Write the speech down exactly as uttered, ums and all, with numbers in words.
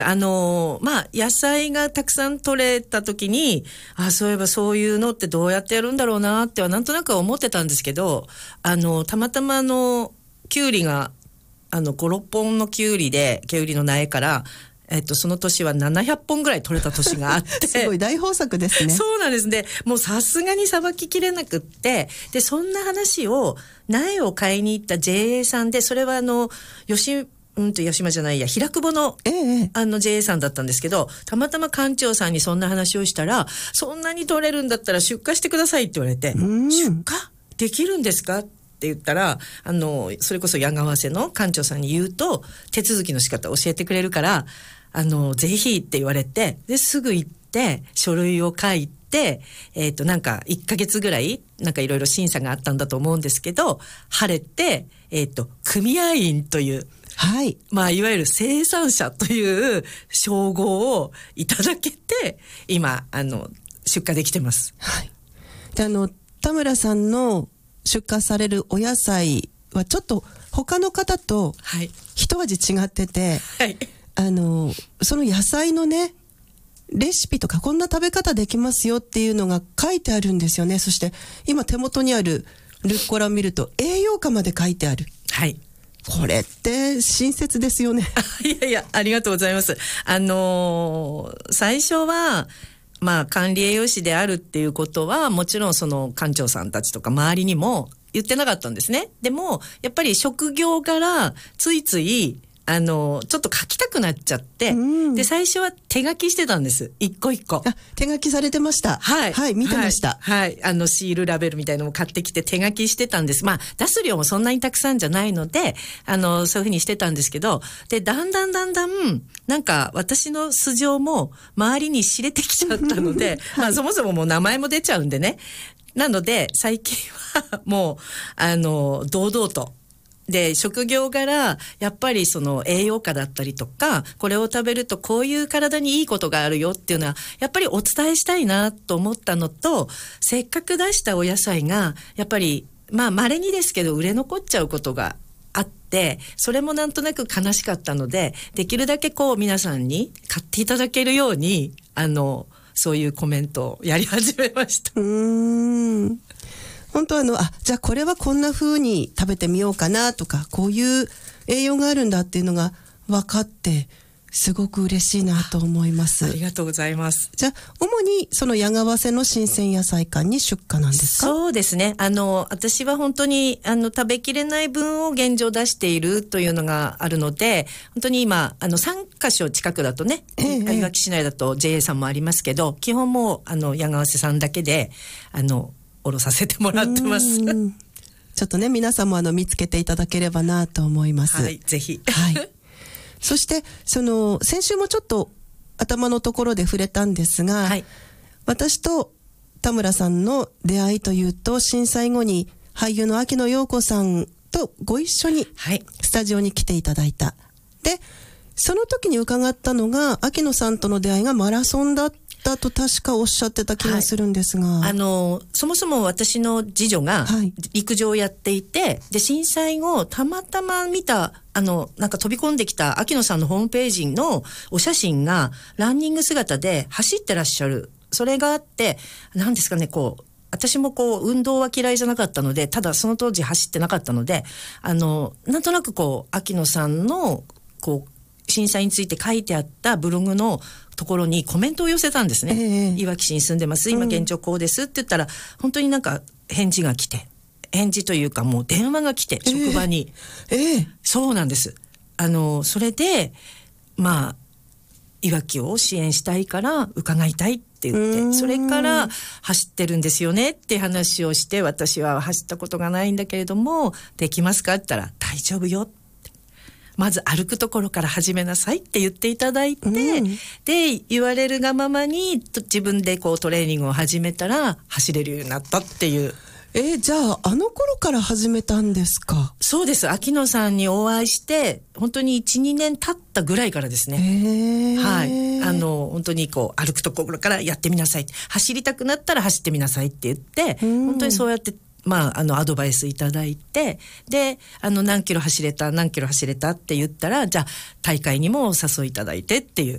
あのまあ野菜がたくさん取れた時に、あ、そういえばそういうのってどうやってやるんだろうなってはなんとなく思ってたんですけど、あのたまたまあのきゅうりがあのご、ろっぽんのきゅうりで、きゅうりの苗からえっと、その年はななひゃっぽんぐらい取れた年があってすごい大豊作ですね。 そうなんですね。もうさすがにさばききれなくって、でそんな話を苗を買いに行った ジェーエー さんで、それはあの吉うんと吉間じゃないや平久保の、 ええ、 あの ジェーエー さんだったんですけど、たまたま館長さんにそんな話をしたら、そんなに取れるんだったら出荷してくださいって言われて、 うん、 出荷できるんですかって言ったら、あのそれこそ矢川瀬の館長さんに言うと手続きの仕方を教えてくれるから、あのぜひって言われて、ですぐ行って書類を書いて、えっとなんかいっかげつぐらいなんかいろいろ審査があったんだと思うんですけど、晴れて、えっと組合員という、 はい、 まあいわゆる生産者という称号をいただけて、今あの出荷できてます。 はい。で、あの田村さんの出荷されるお野菜はちょっと他の方と一味違ってて、はい、あのその野菜のねレシピとか、こんな食べ方できますよっていうのが書いてあるんですよね。そして今手元にあるルッコラを見ると栄養価まで書いてある。 はい、 これって親切ですよね。 いやいや、ありがとうございます。あのー、最初はまあ管理栄養士であるっていうことはもちろんその館長さんたちとか周りにも言ってなかったんですね。でもやっぱり職業柄ついついあのちょっと書きたくなっちゃって、うん、で最初は手書きしてたんです、一個一個。 あ、手書きされてました。はい、はい、見てました。 はい、はい、あのシールラベルみたいなのも買ってきて手書きしてたんです。まあ出す量もそんなにたくさんじゃないので、あのそういうふうにしてたんですけど、でだんだんだんだんなんか私の素性も周りに知れてきちゃったので、はい、まあそもそももう名前も出ちゃうんでね。なので最近はもうあの堂々とで、職業柄やっぱりその栄養価だったりとか、これを食べるとこういう体にいいことがあるよっていうのはやっぱりお伝えしたいなと思ったのと、せっかく出したお野菜がやっぱりまあ稀にですけど売れ残っちゃうことがあって、それもなんとなく悲しかったので、できるだけこう皆さんに買っていただけるようにあのそういうコメントをやり始めました。 うーん、本当はあのあじゃあこれはこんな風に食べてみようかなとか、こういう栄養があるんだっていうのが分かってすごく嬉しいなと思います。 あ, ありがとうございます。 じゃあ主にその矢川瀬の新鮮野菜館に出荷なんですか？ そうですね、あの私は本当にあの食べきれない分を現状出しているというのがあるので、本当に今あのさんカ所近くだとね、ええ、いわき市内だと ジェーエー さんもありますけど、基本もうあの矢川瀬さんだけであのおろさせてもらってます。ちょっとね皆さんもあの見つけていただければなと思います。 はい、ぜひ。 はい。そしてその先週もちょっと頭のところで触れたんですが、はい、私と田村さんの出会いというと、震災後に俳優の秋野暢子さんとご一緒にスタジオに来ていただいた。はい、でその時に伺ったのが、秋野さんとの出会いがマラソンだっただと確かおっしゃってた気がするんですが、 はい、あのそもそも私の次女が陸上をやっていて、はい、で震災後たまたま見たあのなんか飛び込んできた秋野さんのホームページのお写真がランニング姿で走ってらっしゃる、それがあって、なんですかね、こう私もこう運動は嫌いじゃなかったので、ただその当時走ってなかったので、あのなんとなくこう秋野さんのこう震災について書いてあったブログのところにコメントを寄せたんですね。えー、いわき市に住んでます、今現状こうですって言ったら、うん、本当になんか返事が来て、返事というかもう電話が来て、職場に、 えーえー、 そうなんです。あのそれでまあいわきを支援したいから伺いたいって言って、それから走ってるんですよねって話をして、私は走ったことがないんだけれどもできますかって言ったら、大丈夫よ、まず歩くところから始めなさいって言っていただいて、うん、で言われるがままに自分でこうトレーニングを始めたら走れるようになったっていう。 えー、じゃああの頃から始めたんですか？ そうです。秋野さんにお会いして本当に いちにねん経ったぐらいからですね。はい、あの本当にこう歩くところからやってみなさい、走りたくなったら走ってみなさいって言って、うん、本当にそうやってまあ、あのアドバイスいただいて、であの何キロ走れた何キロ走れたって言ったら、じゃあ大会にもお誘いいただいてっていう